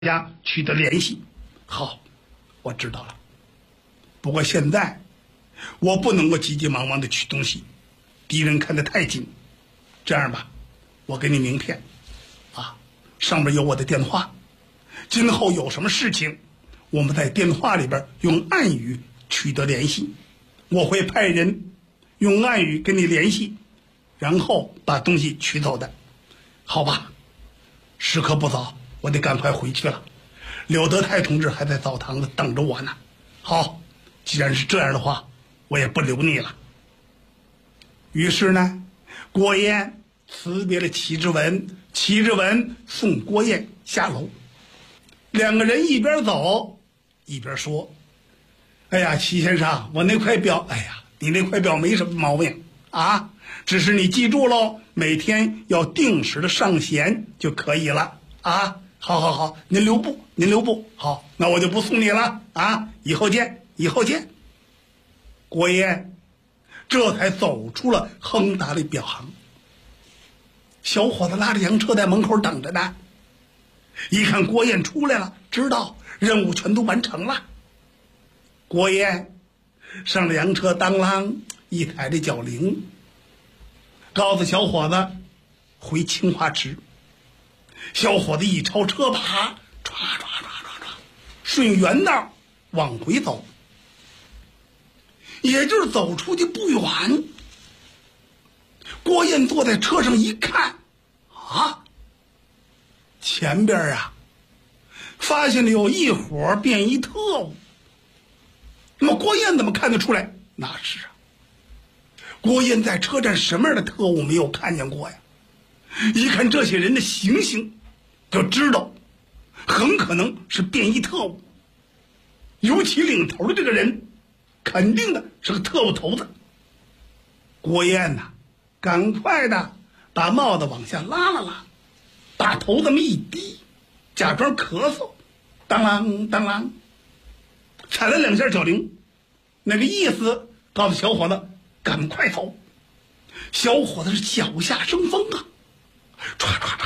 家取得联系。好，我知道了。不过现在我不能够急急忙忙的取东西，敌人看得太紧。这样吧，我给你名片啊，上面有我的电话。今后有什么事情，我们在电话里边用暗语取得联系，我会派人用暗语跟你联系，然后把东西取走的，好吧？时刻不早，我得赶快回去了。柳德泰同志还在澡堂子等着我呢。好，既然是这样的话，我也不留你了。于是呢，郭燕辞别了齐志文，齐志文送郭燕下楼。两个人一边走一边说：“哎呀，齐先生，我那块表，哎呀，你那块表没什么毛病啊，只是你记住喽，每天要定时的上弦就可以了啊。好，您留步。好，那我就不送你了啊，以后见。郭燕这才走出了亨达利表行。小伙子拉着洋车在门口等着呢。一看郭燕出来了，知道任务全都完成了。郭燕上了洋车，当啷一抬着脚铃，告诉小伙子回清华池。小伙子一抄车把，唰，顺原道往回走。也就是走出去不远，郭燕坐在车上一看，啊，前边啊，发现了有一伙便衣特务。那么郭燕怎么看得出来？那是啊，郭燕在车站什么样的特务没有看见过呀？一看这些人的行形，就知道很可能是便衣特务，尤其领头的这个人肯定的是个特务头子。郭燕呐，赶快的把帽子往下拉了拉，把头这么一低，假装咳嗽，当啷踩了两下脚铃，那个意思告诉小伙子赶快走。小伙子是脚下生风啊，唰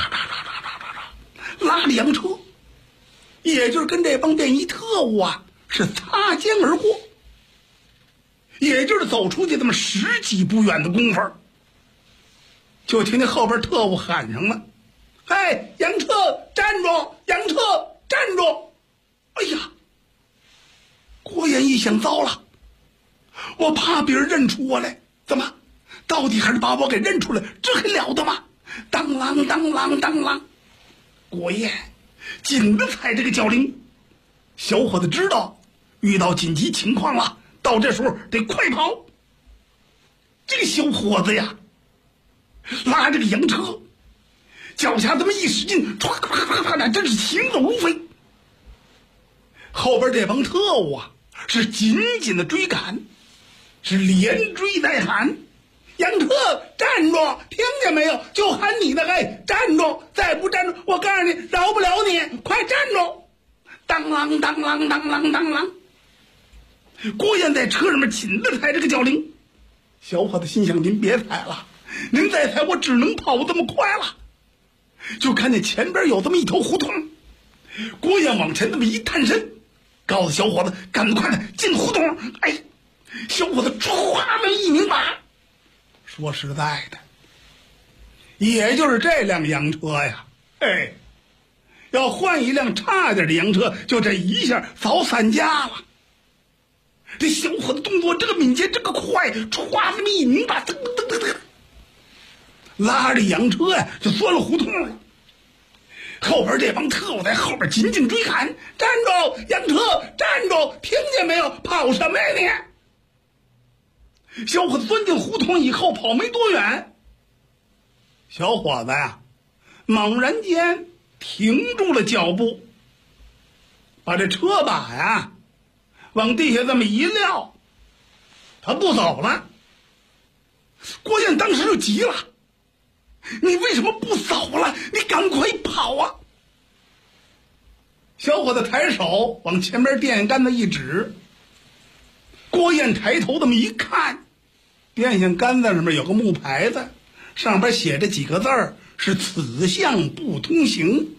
拉着洋车，也就是跟这帮便衣特务啊是擦肩而过。也就是走出去这么10几步远的功夫，就听见后边特务喊上了：“哎，洋车站住！洋车站住！”哎呀，郭燕一想，糟了，我怕别人认出我来，怎么到底还是把我给认出来，这还了得吗？当啷，郭燕紧的踩这个脚铃。小伙子知道遇到紧急情况了，到这时候得快跑。这个小伙子呀，拉这个洋车，脚下这么一使劲，唰，真是行走如飞。后边这帮特务啊，是紧紧的追赶，是连追带喊：“洋车站住！听见没有？就喊你的，哎，站住！再不站住，我告诉你，饶不了你！快站住！”当啷。郭燕在车上面紧的踩这个脚铃。小伙子心想：您别踩了，您再踩我只能跑这么快了。就看见前边有这么一条胡同，郭燕往前这么一探身，告诉小伙子赶快的进胡同。哎，小伙子唰的一拧把。说实在的，也就是这辆洋车呀，哎，要换一辆差点的洋车，就这一下早散架了。这小伙子动作这个敏捷，这个快，唰这么一拧把，噔，拉着洋车呀就钻了胡同了。后边这帮特务在后边紧紧追赶：“站住！洋车站住！听见没有？跑什么呀你？”小伙子钻进胡同以后，跑没多远，小伙子呀猛然间停住了脚步，把这车把呀往地下这么一撂，他不走了。郭燕当时就急了：“你为什么不走了？你赶快跑啊！”小伙子抬手往前边电线杆子一指，郭燕抬头这么一看，电线杆子上面有个木牌子，上边写着几个字儿，是“此项不通行”。